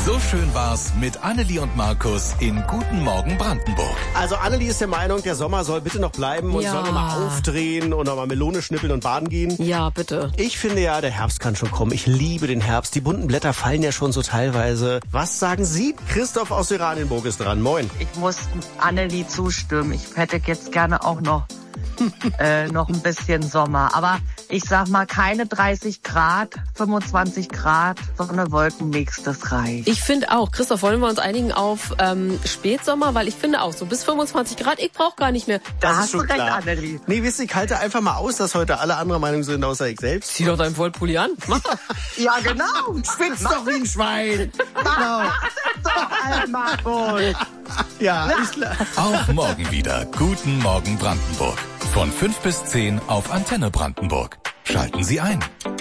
So schön war's mit Annelie und Markus in Guten Morgen Brandenburg. Also Annelie ist der Meinung, der Sommer soll bitte noch bleiben und sollen wir mal aufdrehen und noch mal Melone schnippeln und baden gehen. Ja, bitte. Ich finde ja, der Herbst kann schon kommen. Ich liebe den Herbst. Die bunten Blätter fallen ja schon so teilweise. Was sagen Sie? Christoph aus Oranienburg ist dran. Moin. Ich muss Annelie zustimmen. Ich hätte jetzt gerne auch noch ein bisschen Sommer. Aber ich sag mal, keine 30 Grad, 25 Grad, Sonne, Wolken, nix, das reicht. Ich finde auch, Christoph, wollen wir uns einigen auf Spätsommer? Weil ich finde auch, so bis 25 Grad, ich brauche gar nicht mehr. Das hast ist schon du recht, klar. Annelie. Nee, wisst ihr, ich halte einfach mal aus, dass heute alle anderer Meinung sind, außer ich selbst. Zieh doch deinen Wollpulli an. Mach doch. Ja, genau. Spitz doch wie ein Schwein. Genau. Doch, Markus. Ja, ist klar. Auch morgen wieder Guten Morgen Brandenburg. Von 5 bis 10 auf Antenne Brandenburg. Schalten Sie ein.